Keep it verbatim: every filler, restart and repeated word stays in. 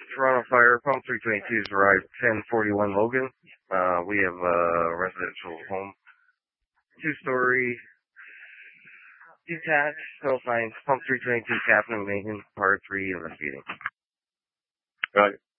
Toronto Fire, Pump three twenty-two has arrived, ten forty-one Logan. Uh, we have a residential home, two-story, detached, so signs, Pump three twenty-two, Captain Maintenance, Part three, investigating. Right.